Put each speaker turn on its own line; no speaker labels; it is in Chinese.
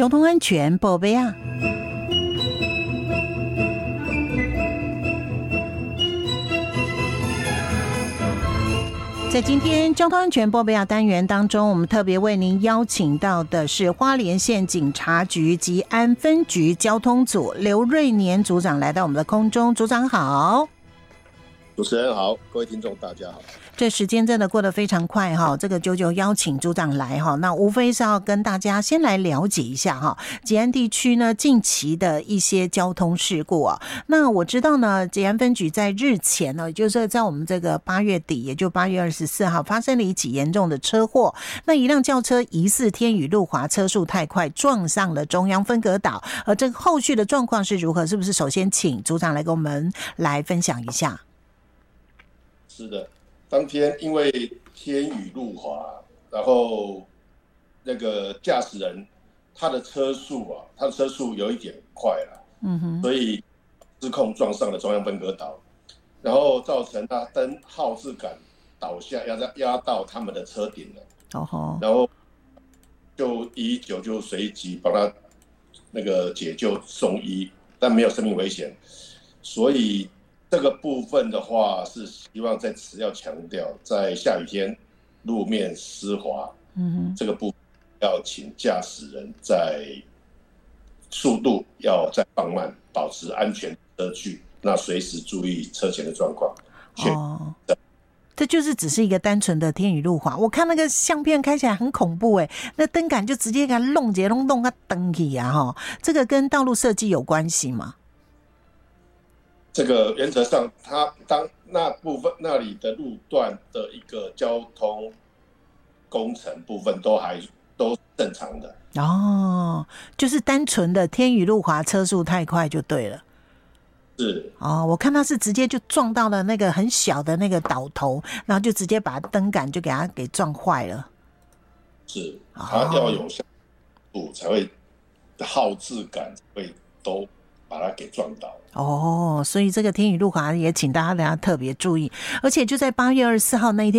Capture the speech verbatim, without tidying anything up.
交通安全宝贝啊。在今天交通安全报备啊单元当中，我们特别为您邀请到的是花莲县警察局及安分局交通组刘瑞年组长来到我们的空中。组长好。
主持人好，各位听众大家好。
这时间真的过得非常快哈，这个九九邀请组长来哈，那无非是要跟大家先来了解一下哈，捷安地区呢近期的一些交通事故啊。那我知道呢，捷安分局在日前呢，就是在我们这个八月底，也就八月二十四号发生了一起严重的车祸。那一辆轿车疑似天雨路滑，车速太快，撞上了中央分隔岛。而这个后续的状况是如何？是不是首先请组长来跟我们来分享一下？
是的。当天因为天雨路滑，然后那个驾驶人他的车速啊，他的车速有一点快了，嗯哼，所以失控撞上了中央分隔岛，然后造成他灯号志杆倒下，压压到他们的车顶了，哦，然后就一一九就随即帮他那个解救送医，但没有生命危险，所以。这个部分的话，是希望在此要强调，在下雨天路面湿滑，嗯，这个部分要请驾驶人在速度要再放慢，保持安全车距，那随时注意车前的状况。哦，
这就是只是一个单纯的天雨路滑，我看那个相片开起来很恐怖哎，那灯杆就直接给它弄结弄弄它灯起啊哈，这个跟道路设计有关系吗？
这个原则上，它当那部分那里的路段的一个交通工程部分都还都正常的
哦，就是单纯的天雨路滑，车速太快就对了。
是
哦，我看他是直接就撞到了那个很小的那个岛头，然后就直接把灯杆就给他给撞坏了。
是，他要有效度才会号志杆会都把它给撞倒。
哦，所以这个天雨路滑也请大家大家特别注意，而且就在八月二十四号那一天。